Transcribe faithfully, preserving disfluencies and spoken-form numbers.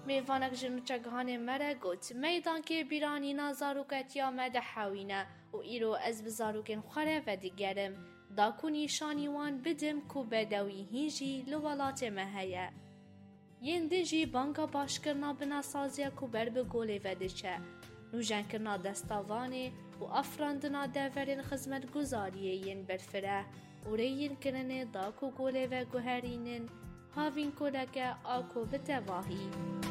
میوانک جنوچگهان مره گوت میدان که بیرانی نازاروکتیا مده حوینه و ایرو از بزاروکن خوره و دیگرم دا کنی شانیوان بدم کو بدوی هیجی لولات مهیه. ین دیجی بانگا باشکرنا بنا سازیا کو بر بگوله و دیچه. نوجن کرنا دستاوانه و افراندنا دورین خدمت گزاریه ین برفره و ریین کرنه دا کو گوله و گوهرینن هاوین کودک آکو بتواهی.